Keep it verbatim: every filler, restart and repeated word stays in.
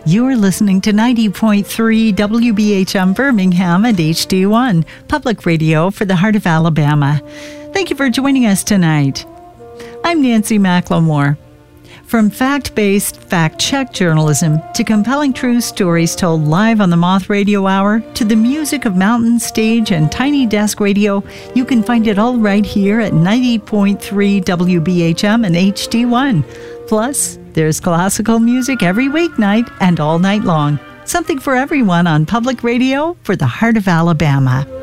You're listening to ninety point three W B H M Birmingham and H D one, public radio for the heart of Alabama. Thank you for joining us tonight. I'm Nancy McLemore. From fact-based, fact-check journalism to compelling true stories told live on the Moth Radio Hour to the music of Mountain Stage and Tiny Desk Radio, you can find it all right here at ninety point three W B H M and H D one. Plus, there's classical music every weeknight and all night long. Something for everyone on public radio for the heart of Alabama.